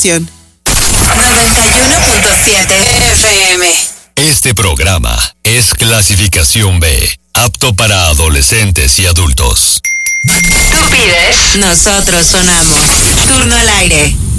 91.7 FM. Este programa es clasificación B, apto para adolescentes y adultos. Tú pides, nosotros sonamos. Turno al aire.